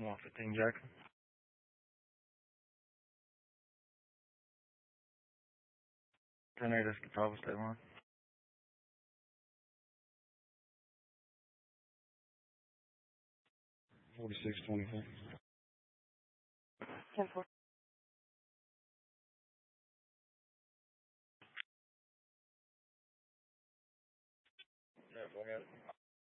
15 Jackson. 10-8 Escatawba State Line. 4624. 10-4. Yeah, go ahead.